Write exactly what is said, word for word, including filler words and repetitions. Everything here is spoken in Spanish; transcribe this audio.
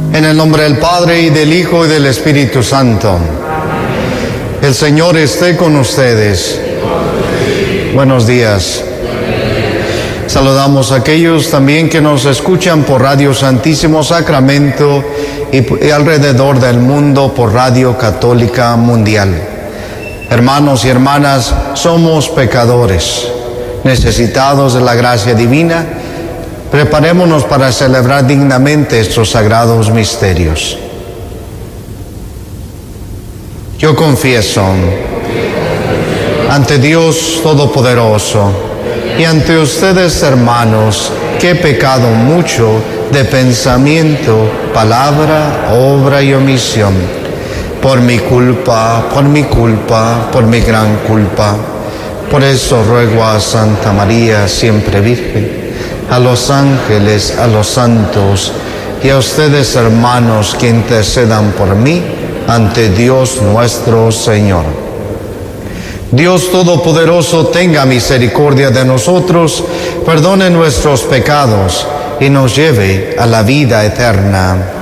En el nombre del Padre, y del Hijo, y del Espíritu Santo. El Señor esté con ustedes. Buenos días. Saludamos a aquellos también que nos escuchan por Radio Santísimo Sacramento y, y alrededor del mundo por Radio Católica Mundial. Hermanos y hermanas, somos pecadores, necesitados de la gracia divina. Preparémonos para celebrar dignamente estos sagrados misterios. Yo confieso ante Dios Todopoderoso y ante ustedes, hermanos, que he pecado mucho de pensamiento, palabra, obra y omisión. Por mi culpa, por mi culpa, por mi gran culpa. Por eso ruego a Santa María, siempre Virgen, a los ángeles, a los santos y a ustedes, hermanos, que intercedan por mí ante Dios nuestro Señor. Dios Todopoderoso tenga misericordia de nosotros, perdone nuestros pecados y nos lleve a la vida eterna.